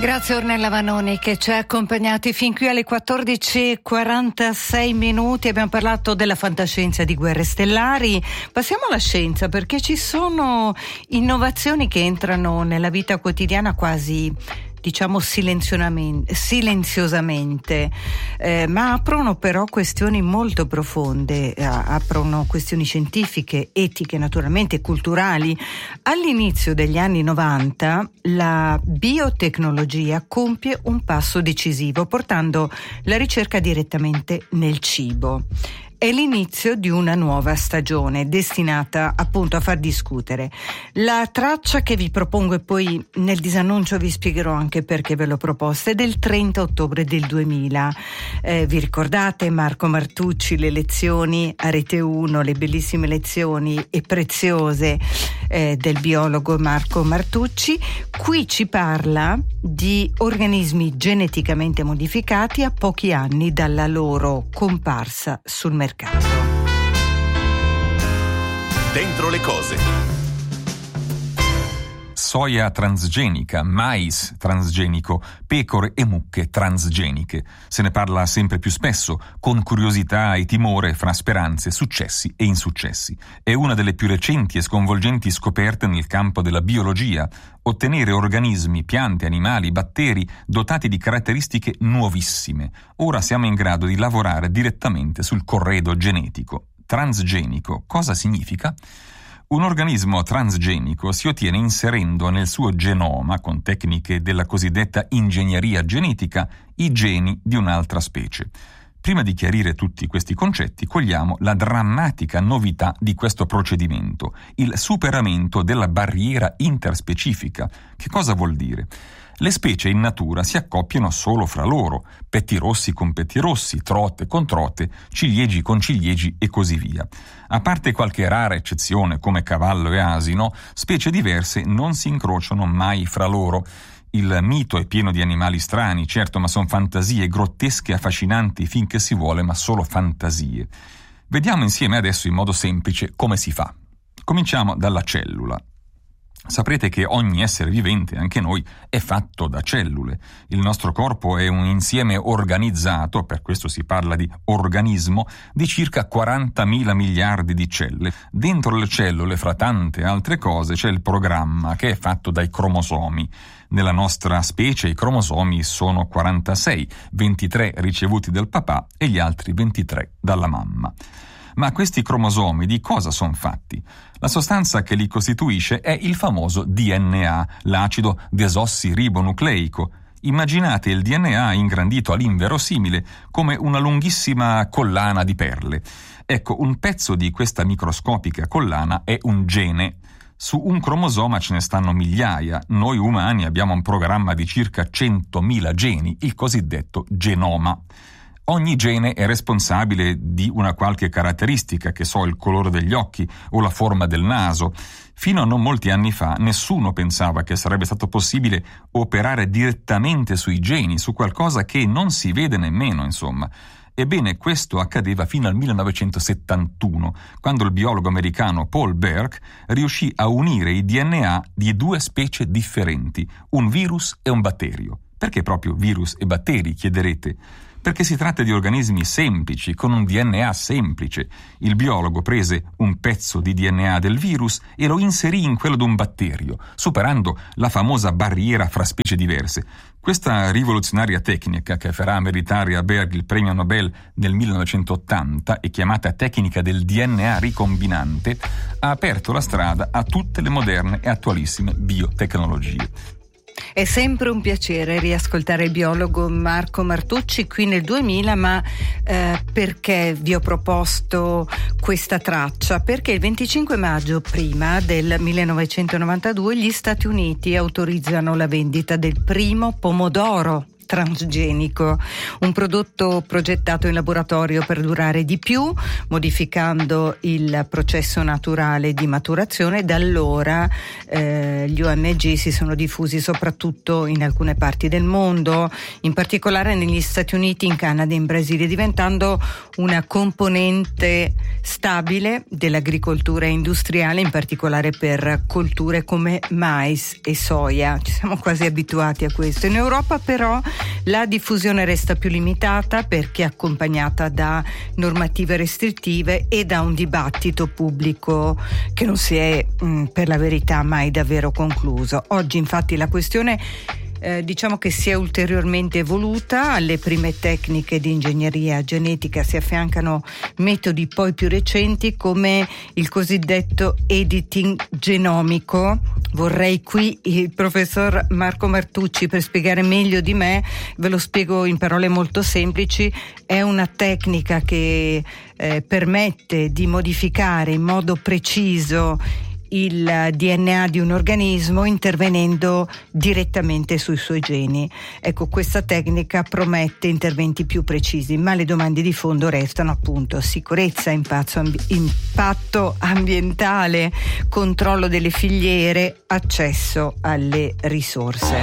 Grazie Ornella Vanoni che ci ha accompagnati fin qui alle 14:46. Abbiamo parlato della fantascienza di Guerre Stellari. Passiamo alla scienza, perché ci sono innovazioni che entrano nella vita quotidiana quasi, diciamo, silenziosamente, ma aprono però questioni molto profonde, aprono questioni scientifiche, etiche, naturalmente culturali. All'inizio degli anni 90 la biotecnologia compie un passo decisivo, portando la ricerca direttamente nel cibo. È l'inizio di una nuova stagione destinata appunto a far discutere. La traccia che vi propongo, e poi nel disannuncio vi spiegherò anche perché ve l'ho proposta, è del 30 ottobre del 2000. Vi ricordate Marco Martucci, le lezioni a Rete 1, le bellissime lezioni e preziose del biologo Marco Martucci? Qui ci parla di organismi geneticamente modificati a pochi anni dalla loro comparsa sul mercato. Dentro le cose. Soia transgenica, mais transgenico, pecore e mucche transgeniche. Se ne parla sempre più spesso, con curiosità e timore fra speranze, successi e insuccessi. È una delle più recenti e sconvolgenti scoperte nel campo della biologia: ottenere organismi, piante, animali, batteri dotati di caratteristiche nuovissime. Ora siamo in grado di lavorare direttamente sul corredo genetico. Transgenico cosa significa? Un organismo transgenico si ottiene inserendo nel suo genoma, con tecniche della cosiddetta ingegneria genetica, i geni di un'altra specie. Prima di chiarire tutti questi concetti, cogliamo la drammatica novità di questo procedimento, il superamento della barriera interspecifica. Che cosa vuol dire? Le specie in natura si accoppiano solo fra loro, pettirossi con pettirossi, trote con trote, ciliegi con ciliegi e così via. A parte qualche rara eccezione come cavallo e asino, specie diverse non si incrociano mai fra loro. Il mito è pieno di animali strani, certo, ma sono fantasie grottesche e affascinanti finché si vuole, ma solo fantasie. Vediamo insieme adesso in modo semplice come si fa. Cominciamo dalla cellula. Saprete che ogni essere vivente, anche noi, è fatto da cellule. Il nostro corpo è un insieme organizzato, per questo si parla di organismo, di circa 40.000 miliardi di cellule. Dentro le cellule, fra tante altre cose, c'è il programma, che è fatto dai cromosomi. Nella nostra specie i cromosomi sono 46, 23 ricevuti dal papà e gli altri 23 dalla mamma. Ma questi cromosomi di cosa sono fatti? La sostanza che li costituisce è il famoso DNA, l'acido desossiribonucleico. Immaginate il DNA ingrandito all'inverosimile come una lunghissima collana di perle. Ecco, un pezzo di questa microscopica collana è un gene. Su un cromosoma ce ne stanno migliaia. Noi umani abbiamo un programma di circa 100.000 geni, il cosiddetto genoma. Ogni gene è responsabile di una qualche caratteristica, che so, il colore degli occhi o la forma del naso. Fino a non molti anni fa nessuno pensava che sarebbe stato possibile operare direttamente sui geni, su qualcosa che non si vede nemmeno, insomma. Ebbene, questo accadeva fino al 1971, quando il biologo americano Paul Berg riuscì a unire i DNA di due specie differenti, un virus e un batterio. Perché proprio virus e batteri, chiederete? Perché si tratta di organismi semplici, con un DNA semplice. Il biologo prese un pezzo di DNA del virus e lo inserì in quello di un batterio, superando la famosa barriera fra specie diverse. Questa rivoluzionaria tecnica, che farà meritare a Berg il premio Nobel nel 1980 e chiamata tecnica del DNA ricombinante, ha aperto la strada a tutte le moderne e attualissime biotecnologie. È sempre un piacere riascoltare il biologo Marco Martucci qui nel 2000, ma perché vi ho proposto questa traccia? Perché il 25 maggio prima del 1992 gli Stati Uniti autorizzano la vendita del primo pomodoro transgenico, un prodotto progettato in laboratorio per durare di più, modificando il processo naturale di maturazione. Da allora gli OMG si sono diffusi soprattutto in alcune parti del mondo, in particolare negli Stati Uniti, in Canada e in Brasile, diventando una componente stabile dell'agricoltura industriale, in particolare per colture come mais e soia. Ci siamo quasi abituati a questo. In Europa però la diffusione resta più limitata perché accompagnata da normative restrittive e da un dibattito pubblico che non si è per la verità mai davvero concluso. Oggi infatti la questione diciamo che si è ulteriormente evoluta. Alle prime tecniche di ingegneria genetica si affiancano metodi poi più recenti come il cosiddetto editing genomico. Vorrei qui il professor Marco Martucci per spiegare meglio di me, ve lo spiego in parole molto semplici. È una tecnica che permette di modificare in modo preciso il DNA di un organismo intervenendo direttamente sui suoi geni. Ecco, questa tecnica promette interventi più precisi, ma le domande di fondo restano appunto sicurezza, impatto ambientale, controllo delle filiere, accesso alle risorse.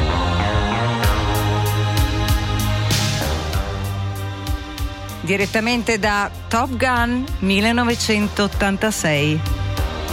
Direttamente da Top Gun 1986.